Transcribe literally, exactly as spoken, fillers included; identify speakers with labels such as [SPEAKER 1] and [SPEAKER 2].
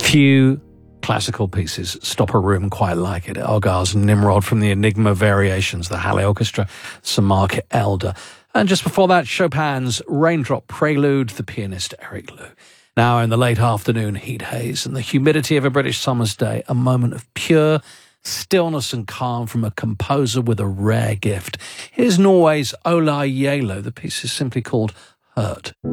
[SPEAKER 1] Few classical pieces stop a room quite like it. Elgar's Nimrod from the Enigma Variations, the Halle Orchestra, Sir Mark Elder. And just before that, Chopin's Raindrop Prelude, the pianist Eric Lou. Now, in the late afternoon heat haze and the humidity of a British summer's day, a moment of pure stillness and calm from a composer with a rare gift. Here's Norway's Ola Yalo. The piece is simply called Hurt.